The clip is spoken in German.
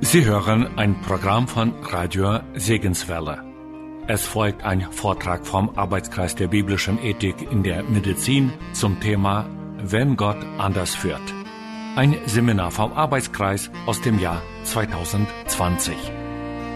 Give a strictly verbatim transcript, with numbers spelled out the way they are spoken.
Sie hören ein Programm von Radio Segenswelle. Es folgt ein Vortrag vom Arbeitskreis der biblischen Ethik in der Medizin zum Thema Wenn Gott anders führt. Ein Seminar vom Arbeitskreis aus dem Jahr zwanzig zwanzig.